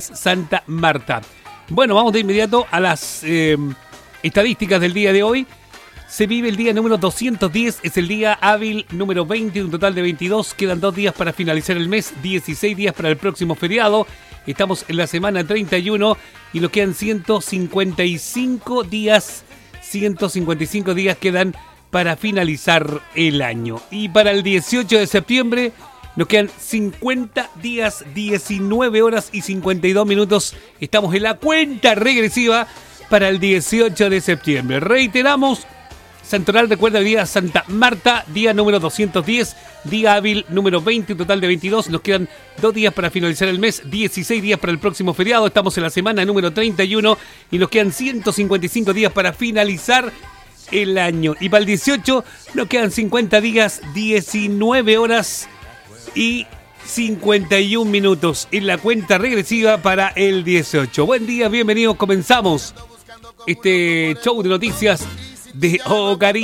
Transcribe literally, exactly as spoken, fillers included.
Santa Marta. Bueno, vamos de inmediato a las eh, estadísticas del día de hoy. Se vive el día número doscientos diez, es el día hábil número veinte, un total de veintidós. Quedan dos días para finalizar el mes, dieciséis días para el próximo feriado. Estamos en la semana treinta y uno y nos quedan ciento cincuenta y cinco días. ciento cincuenta y cinco días quedan para finalizar el año. Y para el dieciocho de septiembre nos quedan cincuenta días, diecinueve horas y cincuenta y dos minutos. Estamos en la cuenta regresiva para el dieciocho de septiembre. Reiteramos. Santoral recuerda el día Santa Marta, día número doscientos diez, día hábil número veinte, un total de veintidós. Nos quedan dos días para finalizar el mes, dieciséis días para el próximo feriado. Estamos en la semana número treinta y uno y nos quedan ciento cincuenta y cinco días para finalizar el año. Y para el dieciocho nos quedan cincuenta días, diecinueve horas y cincuenta y un minutos en la cuenta regresiva para el dieciocho. Buen día, bienvenidos, comenzamos este show de noticias de Ocarí.